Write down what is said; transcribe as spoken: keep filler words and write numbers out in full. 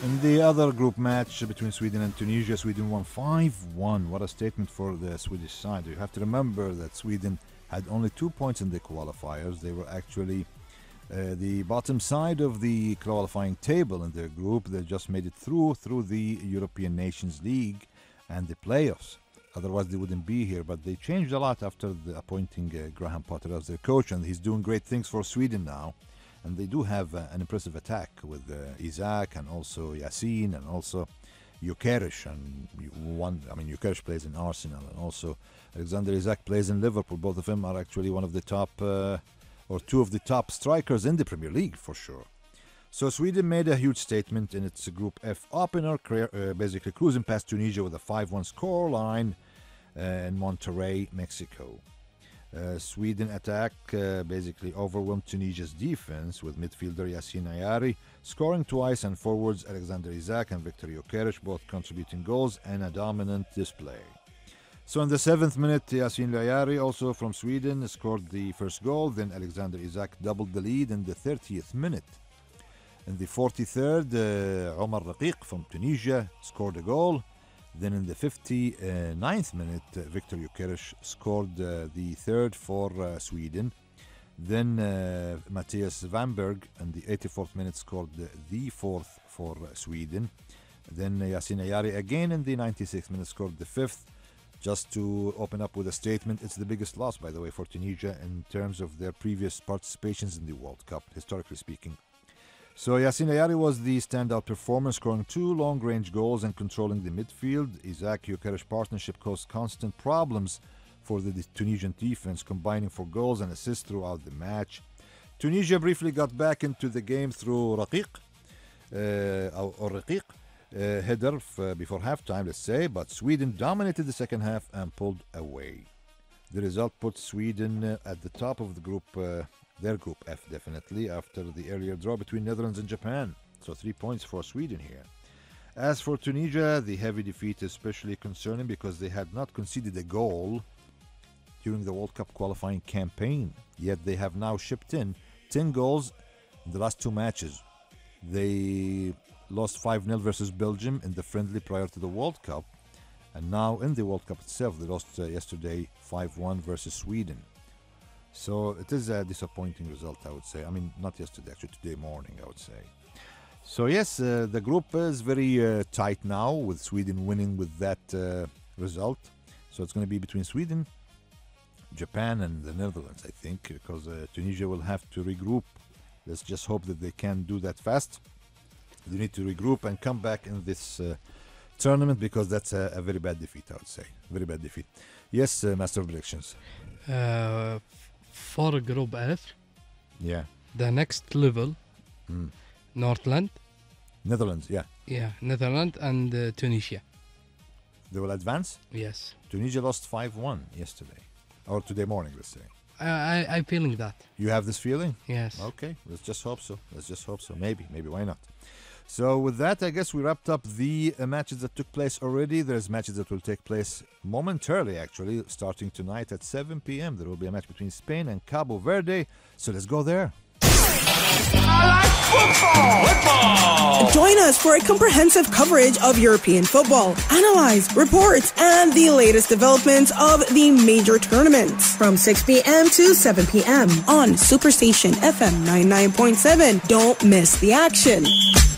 In the other group match between Sweden and Tunisia, Sweden won five one. What a statement for the Swedish side. You have to remember that Sweden had only two points in the qualifiers. They were actually uh, the bottom side of the qualifying table in their group. They just made it through through the European Nations League and the playoffs. Otherwise, they wouldn't be here. But they changed a lot after the appointing uh, Graham Potter as their coach, and he's doing great things for Sweden now. And they do have uh, an impressive attack with uh, Isaac and also Yasin and also Gyökeres. And one, I mean, Gyökeres plays in Arsenal, and also Alexander Isaac plays in Liverpool. Both of them are actually one of the top, uh, or two of the top strikers in the Premier League for sure. So Sweden made a huge statement in its Group F opener, uh, basically cruising past Tunisia with a five one scoreline uh, in Monterrey, Mexico. Uh, Sweden attack uh, basically overwhelmed Tunisia's defense with midfielder Yasin Ayari scoring twice and forwards Alexander Isaac and Victor Gyökeres both contributing goals and a dominant display. So in the seventh minute, Yasin Ayari also from Sweden scored the first goal. Then Alexander Isaac doubled the lead in the thirtieth minute. In the forty-third, uh, Omar Raqiq from Tunisia scored a goal. Then in the fifty-ninth minute, uh, Victor Gyökeres scored uh, the third for uh, Sweden. Then uh, Matthias Vanberg in the eighty-fourth minute scored the, the fourth for uh, Sweden. Then uh, Yasin Ayari again in the ninety-sixth minute scored the fifth. Just to open up with a statement, it's the biggest loss, by the way, for Tunisia in terms of their previous participations in the World Cup, historically speaking. So Yasin Ayari was the standout performer, scoring two long-range goals and controlling the midfield. Isaac-Gyökeres partnership caused constant problems for the Tunisian defense, combining for goals and assists throughout the match. Tunisia briefly got back into the game through Raqiq, uh, or Raqiq, uh, header f- before halftime, let's say, but Sweden dominated the second half and pulled away. The result put Sweden uh, at the top of the group. Uh, Their Group F, definitely, after the earlier draw between Netherlands and Japan. So three points for Sweden here. As for Tunisia, the heavy defeat is especially concerning because they had not conceded a goal during the World Cup qualifying campaign. Yet they have now shipped in ten goals in the last two matches. They lost five nil versus Belgium in the friendly prior to the World Cup. And now in the World Cup itself, they lost uh, yesterday five one versus Sweden. So it is a disappointing result, I would say. I mean, not yesterday, actually today morning, I would say. So yes, uh, the group is very uh, tight now, with Sweden winning with that uh, result. So it's going to be between Sweden, Japan and the Netherlands, I think, because uh, Tunisia will have to regroup. Let's just hope that they can do that fast. They need to regroup and come back in this uh, tournament, because that's a, a very bad defeat, I would say. Very bad defeat. Yes, uh, Master of Predictions. Uh, for Group F, yeah, the next level, mm. Northland, Netherlands, yeah. Yeah, Netherlands and uh, Tunisia. They will advance? Yes. Tunisia lost five one yesterday. Or today morning, let's say. I, I, I'm feeling that. You have this feeling? Yes. Okay, let's just hope so. Let's just hope so. Maybe, maybe, why not? So with that, I guess we wrapped up the uh, matches that took place already. There's matches that will take place momentarily, actually, starting tonight at seven p.m. There will be a match between Spain and Cabo Verde. So let's go there. I like football! Football! Join us for a comprehensive coverage of European football, analyze, reports, and the latest developments of the major tournaments. From six p.m. to seven p.m. on Superstation F M ninety-nine point seven. Don't miss the action.